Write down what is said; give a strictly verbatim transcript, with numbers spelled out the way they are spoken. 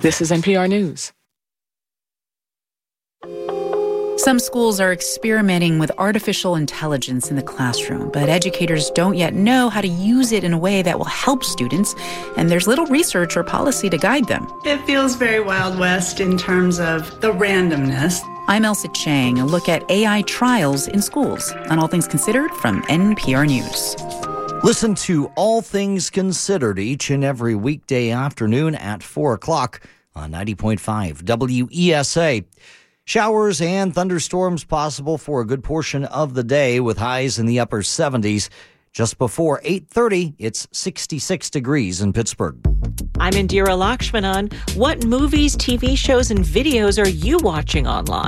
This is N P R News. Some schools are experimenting with artificial intelligence in the classroom, but educators don't yet know how to use it in a way that will help students, and there's little research or policy to guide them. It feels very Wild West in terms of the randomness. I'm Elsa Chang, a look at A I trials in schools on All Things Considered from N P R News. Listen to All Things Considered each and every weekday afternoon at four o'clock on ninety point five W E S A. Showers and thunderstorms possible for a good portion of the day with highs in the upper seventies. Just before eight thirty, it's sixty-six degrees in Pittsburgh. I'm Indira Lakshmanan. What movies, T V shows, and videos are you watching online?